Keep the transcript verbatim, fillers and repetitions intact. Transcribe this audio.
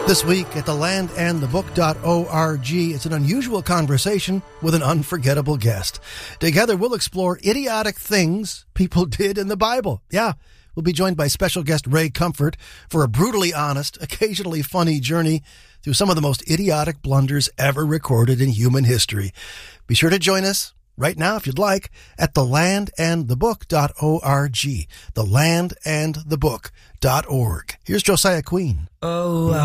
This week at the land and the book dot org, it's an unusual conversation with an unforgettable guest. Together, we'll explore idiotic things people did in the Bible. Yeah, we'll be joined by special guest Ray Comfort for a brutally honest, occasionally funny journey through some of the most idiotic blunders ever recorded in human history. Be sure to join us right now, if you'd like, at the land and the book dot org. the land and the book dot org. Here's Josiah Queen. Oh,